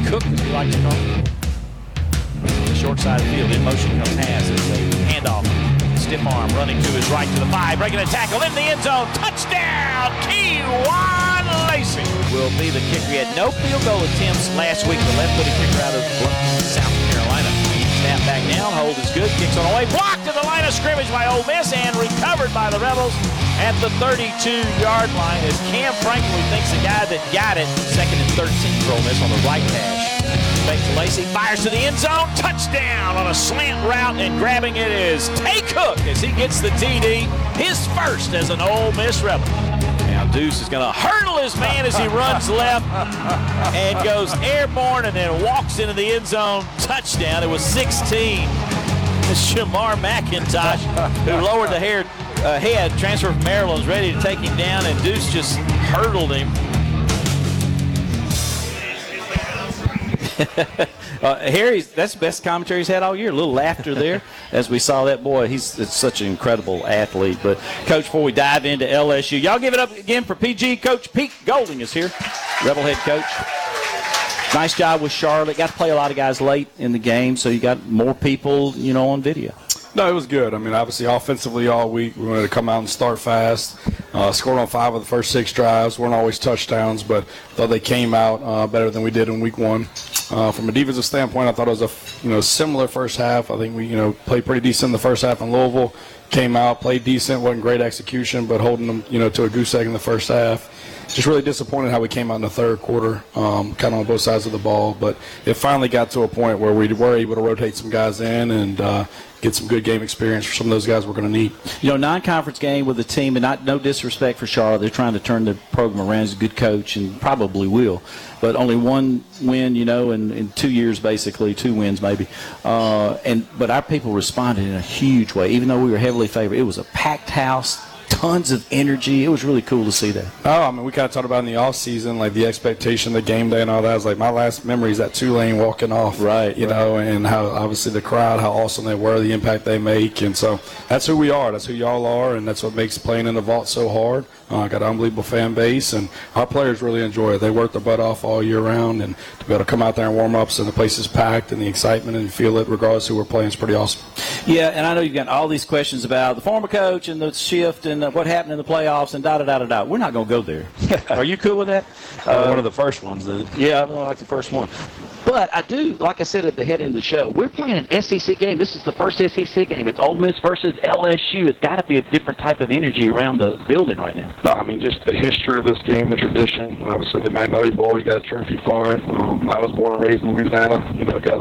Cook, as we like to call him. Short side of the field, in motion comes pass. It's a handoff. Stiff arm running to his right to the 5, breaking a tackle in the end zone. Touchdown, Kewan Lacey will be the kicker. He had no field goal attempts last week. The left-footed kicker out of South Carolina. Snap back down, hold is good, kicks on the way, blocked to the line of scrimmage by Ole Miss and recovered by the Rebels at the 32-yard line as Cam Franklin, who thinks the guy that got it, 2nd and 13 for Ole Miss on the right hash. Fake to Lacey, fires to the end zone, touchdown on a slant route, and grabbing it is Tay Cook as he gets the TD, his first as an Ole Miss Rebel. Now Deuce is going to hurdle his man as he runs left and goes airborne and then walks into the end zone. Touchdown. It was 16. Shamar McIntosh, who lowered the head, transfer from Maryland, was ready to take him down, and Deuce just hurdled him. Harry, that's the best commentary he's had all year. A little laughter there as we saw that. Boy, it's such an incredible athlete. But, Coach, before we dive into LSU, y'all give it up again for PG. Coach Pete Golding is here, Rebel head coach. Nice job with Charlotte. Got to play a lot of guys late in the game, so you got more people, on video. No, it was good. I mean, obviously, offensively all week, we wanted to come out and start fast. Scored on 5 of the first 6 drives. Weren't always touchdowns, but thought they came out better than we did in week 1. From a defensive standpoint, I thought it was a similar first half. I think we played pretty decent in the first half in Louisville. Came out, played decent, wasn't great execution, but holding them to a goose egg in the first half. Just really disappointed how we came out in the third quarter, kind of on both sides of the ball. But it finally got to a point where we were able to rotate some guys in and get some good game experience for some of those guys we're going to need. Non-conference game with the team, and no disrespect for Charlotte. They're trying to turn the program around. He's a good coach and probably will. But only 1 win, in 2 years, basically, 2 wins maybe. But our people responded in a huge way. Even though we were heavily favored, it was a packed house. Tons of energy. It was really cool to see that. Oh, I mean, we kind of talked about in the off season, like the expectation, the game day, and all that. I was like, my last memory is that Tulane walking off, right? And how obviously the crowd, how awesome they were, the impact they make, and so that's who we are. That's who y'all are, and that's what makes playing in the vault so hard. Got an unbelievable fan base, and our players really enjoy it. They work their butt off all year round, and to be able to come out there and warm ups, and the place is packed, and the excitement and feel it, regardless of who we're playing, is pretty awesome. Yeah, and I know you've got all these questions about the former coach and the shift and what happened in the playoffs and da-da-da-da-da. We're not going to go there. Are you cool with that? One of the first ones. Yeah, I like the first one. But I do, like I said at the head end of the show, we're playing an SEC game. This is the first SEC game. It's Ole Miss versus LSU. It's got to be a different type of energy around the building right now. I mean, just the history of this game, the tradition. Obviously, the Magnolia Bowl, you got a trophy for it. I was born and raised in Louisiana. Got